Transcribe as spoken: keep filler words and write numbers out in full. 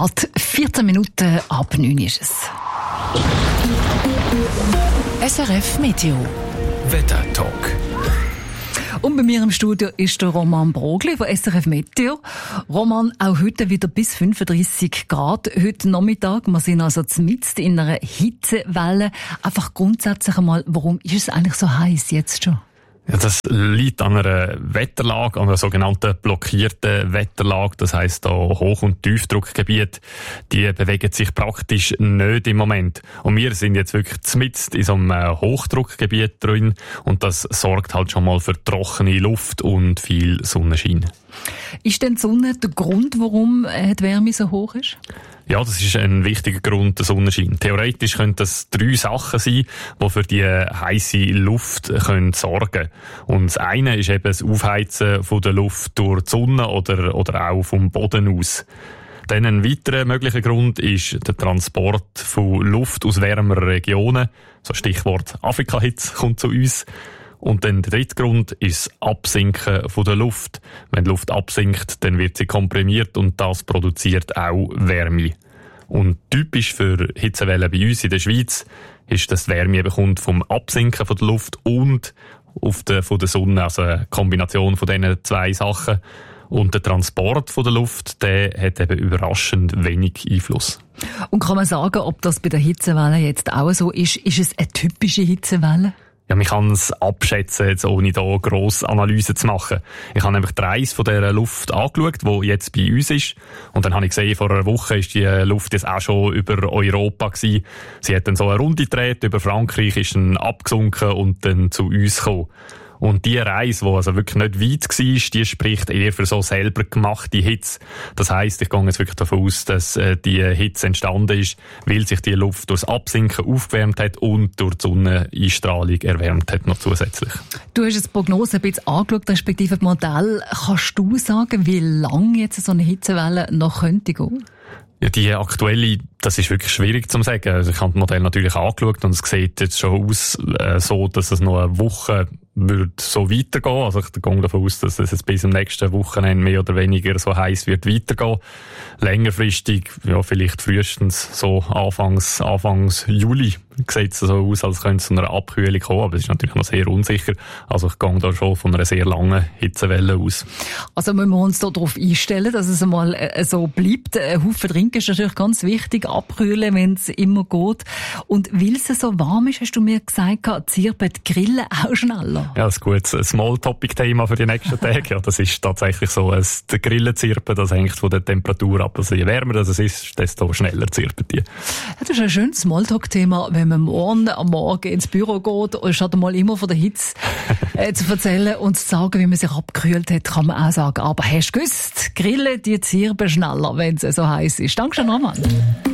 Gerade vierzehn Minuten ab neun ist es. S R F Meteo Wetter-Talk. Und bei mir im Studio ist der Roman Brogli von S R F Meteo. Roman, auch heute wieder bis fünfunddreissig Grad. Heute Nachmittag, wir sind also mitten in einer Hitzewelle. Einfach grundsätzlich einmal, warum ist es eigentlich so heiß jetzt schon? Ja, das liegt an einer Wetterlage, an einer sogenannten blockierten Wetterlage. Das heisst, da Hoch- und Tiefdruckgebiete, die bewegen sich praktisch nicht im Moment. Und wir sind jetzt wirklich mitten in so einem Hochdruckgebiet drin. Und das sorgt halt schon mal für trockene Luft und viel Sonnenschein. Ist denn die Sonne der Grund, warum die Wärme so hoch ist? Ja, das ist ein wichtiger Grund, der Sonnenschein. Theoretisch können das drei Sachen sein, die für die heisse Luft können sorgen. Und das eine ist eben das Aufheizen von der Luft durch die Sonne oder, oder auch vom Boden aus. Dann ein weiterer möglicher Grund ist der Transport von Luft aus wärmeren Regionen. So Stichwort Afrika-Hitze kommt zu uns. Und dann der dritte Grund ist das Absinken von der Luft. Wenn die Luft absinkt, dann wird sie komprimiert und das produziert auch Wärme. Und typisch für Hitzewellen bei uns in der Schweiz ist, dass die Wärme bekommt vom Absinken von der Luft und auf der, von der Sonne, also eine Kombination von diesen zwei Sachen. Und der Transport von der Luft, der hat eben überraschend wenig Einfluss. Und kann man sagen, ob das bei der Hitzewelle jetzt auch so ist? Ist es eine typische Hitzewelle? Ja, man kann es abschätzen, jetzt ohne da grosse Analysen zu machen. Ich habe nämlich die Reise von dieser Luft angeschaut, die jetzt bei uns ist. Und dann habe ich gesehen, vor einer Woche ist die Luft jetzt auch schon über Europa gewesen. Sie hat dann so eine Runde gedreht, über Frankreich ist dann abgesunken und dann zu uns gekommen. Und die Reise, die also wirklich nicht weit war, die spricht eher für so selber gemachte Hitze. Das heisst, ich gehe jetzt wirklich davon aus, dass äh, die Hitze entstanden ist, weil sich die Luft durchs Absinken aufgewärmt hat und durch die Sonneneinstrahlung erwärmt hat noch zusätzlich. Du hast jetzt die Prognose ein bisschen angeschaut, respektive das Modell. Kannst du sagen, wie lange jetzt so eine Hitzewelle noch könnte gehen? Ja, die aktuelle, das ist wirklich schwierig zu sagen. Also ich habe das Modell natürlich angeschaut und es sieht jetzt schon aus, äh, so, dass es noch eine Woche wird so weitergehen. Also ich gehe davon aus, dass es jetzt bis zum nächsten Wochenende mehr oder weniger so heiß wird weitergehen. Längerfristig, ja, vielleicht frühestens so Anfangs, Anfangs Juli sieht es so aus, als könnte es zu einer Abkühlung kommen, aber es ist natürlich noch sehr unsicher. Also ich gehe da schon von einer sehr langen Hitzewelle aus. Also müssen wir uns da darauf einstellen, dass es einmal äh, so bleibt. Ein Haufen trinken ist natürlich ganz wichtig, abkühlen, wenn es immer geht. Und weil es so warm ist, hast du mir gesagt, zirpen die Grillen auch schneller? Ja, das ist gut. Ein Small-Topic-Thema für die nächsten Tage. Ja, das ist tatsächlich so. Es, die Grillen zirpen, das hängt von der Temperatur ab. Also je wärmer das ist, desto schneller zirpen die. Ja, das ist ein schönes Smalltalk-Thema, wenn man morgen am Morgen ins Büro geht, statt mal immer von der Hitze äh, zu erzählen und zu sagen, wie man sich abgekühlt hat, kann man auch sagen, aber hast du gewusst, Grillen, die zirpen schneller, wenn es so heiß ist. Dankeschön, Roman.